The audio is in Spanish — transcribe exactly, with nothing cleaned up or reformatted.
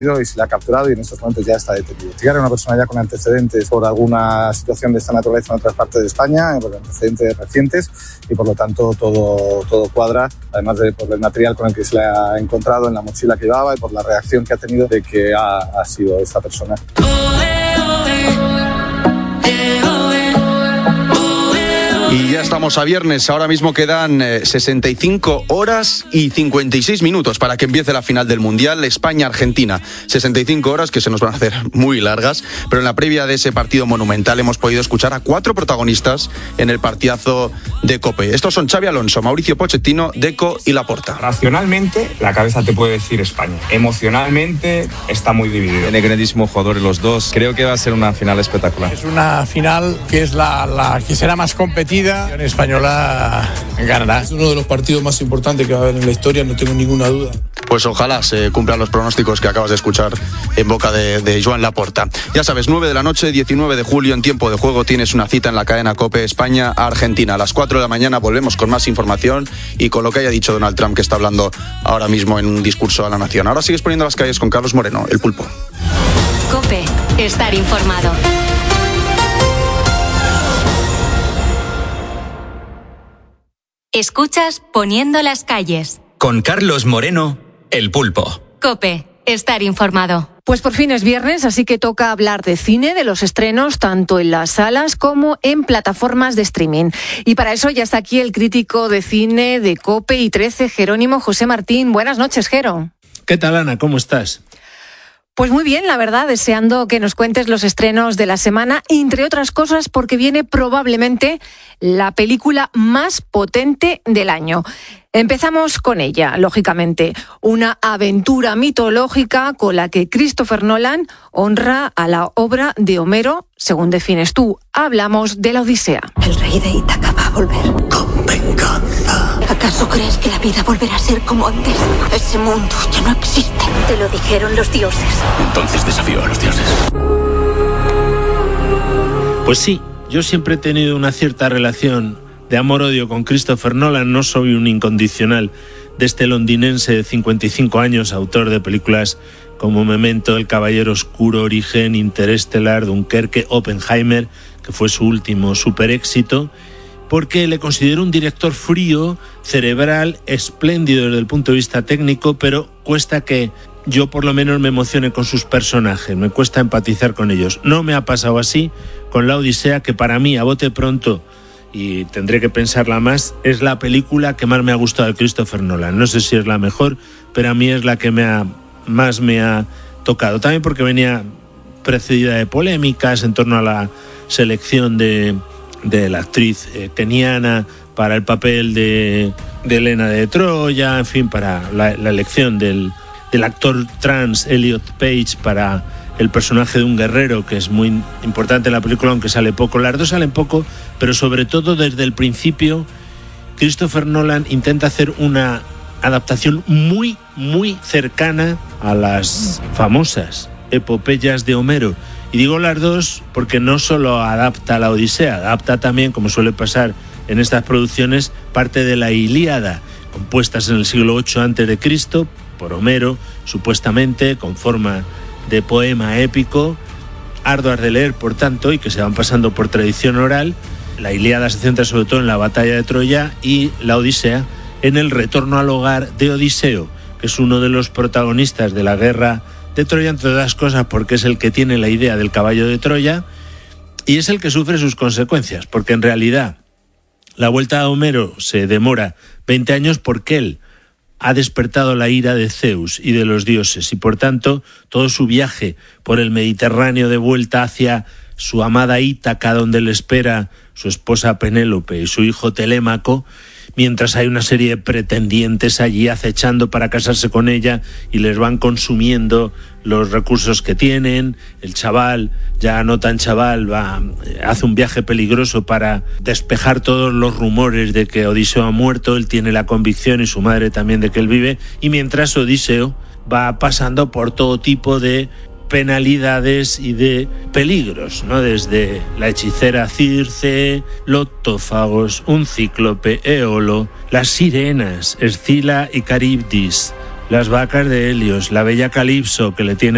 y se le ha capturado y en estos momentos ya está detenido. Si era una persona ya con antecedentes por alguna situación de esta naturaleza en otras partes de España, por antecedentes recientes, y por lo tanto todo, todo cuadra, además de por el material con el que se le ha encontrado en la mochila que llevaba y por la reacción que ha tenido de que ha, ha sido esta persona. Y ya estamos a viernes, ahora mismo quedan eh, sesenta y cinco horas y cincuenta y seis minutos para que empiece la final del Mundial España-Argentina. sesenta y cinco horas que se nos van a hacer muy largas, pero en la previa de ese partido monumental hemos podido escuchar a cuatro protagonistas en el partidazo de COPE. Estos son Xabi Alonso, Mauricio Pochettino, Deco y Laporta. Racionalmente, la cabeza te puede decir España. Emocionalmente, está muy dividido. Tiene grandísimos jugadores los dos. Creo que va a ser una final espectacular. Es una final que es la, la que será más competida. La española ganará. Es uno de los partidos más importantes que va a haber en la historia, no tengo ninguna duda. Pues ojalá se cumplan los pronósticos que acabas de escuchar en boca de, de Joan Laporta. Ya sabes, nueve de la noche, diecinueve de julio, en tiempo de juego, tienes una cita en la cadena COPE España a Argentina. A las cuatro de la mañana volvemos con más información y con lo que haya dicho Donald Trump, que está hablando ahora mismo en un discurso a la nación. Ahora sigues poniendo las calles con Carlos Moreno, el pulpo. COPE, estar informado. Escuchas Poniendo las calles. Con Carlos Moreno, el pulpo. COPE, estar informado. Pues por fin es viernes, así que toca hablar de cine, de los estrenos, tanto en las salas como en plataformas de streaming. Y para eso ya está aquí el crítico de cine de COPE y trece, Jerónimo José Martín. Buenas noches, Jero. ¿Qué tal, Ana? ¿Cómo estás? Pues muy bien, la verdad, deseando que nos cuentes los estrenos de la semana, entre otras cosas porque viene probablemente la película más potente del año. Empezamos con ella, lógicamente, una aventura mitológica con la que Christopher Nolan honra a la obra de Homero, según defines tú. Hablamos de la Odisea. El rey de Ítaca va a volver. Con venganza. ¿Acaso crees que la vida volverá a ser como antes? Ese mundo ya no existe. Te lo dijeron los dioses. Entonces desafío a los dioses. Pues sí, yo siempre he tenido una cierta relación de amor-odio con Christopher Nolan. No soy un incondicional de este londinense de cincuenta y cinco años, autor de películas como Memento, El Caballero Oscuro, Origen, Interestelar, Dunkerque, Oppenheimer, que fue su último super éxito, porque le considero un director frío, cerebral, espléndido desde el punto de vista técnico, pero cuesta que yo por lo menos me emocione con sus personajes, me cuesta empatizar con ellos. No me ha pasado así con La Odisea, que para mí, a bote pronto, y tendré que pensarla más, es la película que más me ha gustado de Christopher Nolan. No sé si es la mejor, pero a mí es la que me ha, más me ha tocado. También porque venía precedida de polémicas en torno a la selección de, de la actriz eh, keniana para el papel de, de Helena de Troya, en fin, para la, la elección del, del actor trans Elliot Page para el personaje de un guerrero, que es muy importante en la película, aunque sale poco. Las dos salen poco, pero sobre todo desde el principio Christopher Nolan intenta hacer una adaptación muy, muy cercana a las famosas epopeyas de Homero. Y digo las dos porque no solo adapta la Odisea, adapta también, como suele pasar en estas producciones, parte de la Ilíada, compuestas en el siglo ocho antes de Cristo por Homero, supuestamente con forma de poema épico, arduas de leer, por tanto, y que se van pasando por tradición oral. La Ilíada se centra sobre todo en la batalla de Troya y la Odisea en el retorno al hogar de Odiseo, que es uno de los protagonistas de la guerra de Troya, entre otras cosas porque es el que tiene la idea del caballo de Troya y es el que sufre sus consecuencias, porque en realidad la vuelta a Homero se demora veinte años porque él ha despertado la ira de Zeus y de los dioses, y por tanto todo su viaje por el Mediterráneo de vuelta hacia su amada Ítaca, donde le espera su esposa Penélope y su hijo Telémaco, mientras hay una serie de pretendientes allí acechando para casarse con ella y les van consumiendo los recursos que tienen. El chaval, ya no tan chaval, va, hace un viaje peligroso para despejar todos los rumores de que Odiseo ha muerto. Él tiene la convicción, y su madre también, de que él vive, y mientras Odiseo va pasando por todo tipo de penalidades y de peligros, ¿no? Desde la hechicera Circe, lotófagos, un cíclope, Éolo, las sirenas, Escila y Caribdis, las vacas de Helios, la bella Calipso, que le tiene